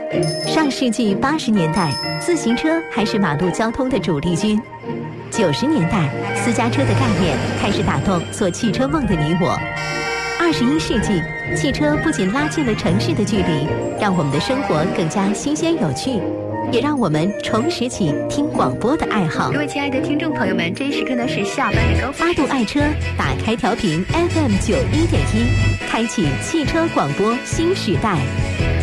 上世纪80年代，自行车还是马路交通的主力军。90年代，私家车的概念开始打动做汽车梦的你我。21世纪，汽车不仅拉近了城市的距离，让我们的生活更加新鲜有趣，也让我们重拾起听广播的爱好。 各位亲爱的听众朋友们，这一时刻呢是下班的高峰。 8度爱车，打开调频 FM 91.1，开启汽车广播新时代。